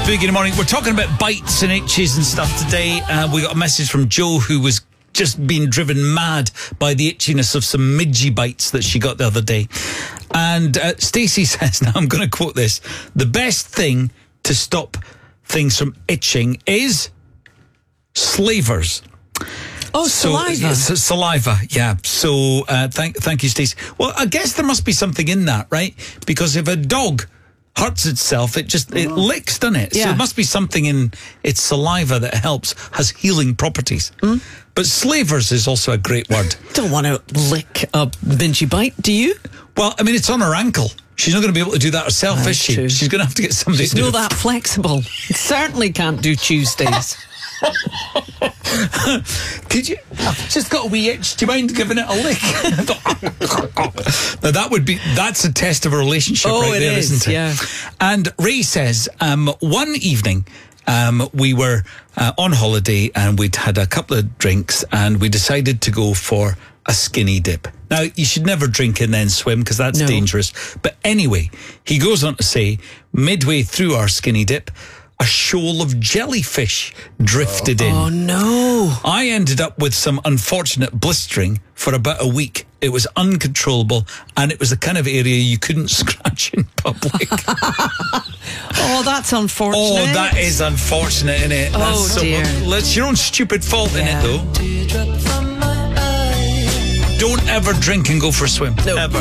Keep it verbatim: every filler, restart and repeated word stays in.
Big in the morning. We're talking about bites and itches and stuff today. Uh, we got a message from Joe who was just being driven mad by the itchiness of some midgy bites that she got the other day. And uh, Stacey says, now I'm going to quote this, the best thing to stop things from itching is slavers. Oh, So, saliva. yes, saliva, yeah. So, uh, thank, thank you, Stacey. Well, I guess there must be something in that, right? Because if a dog hurts itself, it just it licks, doesn't it? Yeah. So, it must be something in its saliva that helps, has healing properties. Mm. But slavers is also a great word. Don't want to lick a mingy bite, do you? Well, I mean, it's on her ankle. She's not going to be able to do that herself, That's is she? true. She's going to have to get somebody She's to do not it. that flexible. It certainly can't do Tuesdays. Could you? I've just got a wee itch. Do you mind giving it a lick? Now that would be that's a test of a relationship, Oh, right it there, is, isn't it? yeah. And Ray says, um, one evening, um, we were uh, on holiday and we'd had a couple of drinks and we decided to go for a skinny dip. Now, you should never drink and then swim because that's No. dangerous. But anyway, he goes on to say, midway through our skinny dip, a shoal of jellyfish drifted in. Oh, no. I ended up with some unfortunate blistering for about a week. It was uncontrollable and it was the kind of area you couldn't scratch in public. Oh, that's unfortunate. Oh, that is unfortunate, isn't it? Oh, That's dear. That's your own stupid fault in Yeah. it, though. Don't ever drink and go for a swim. No. Ever.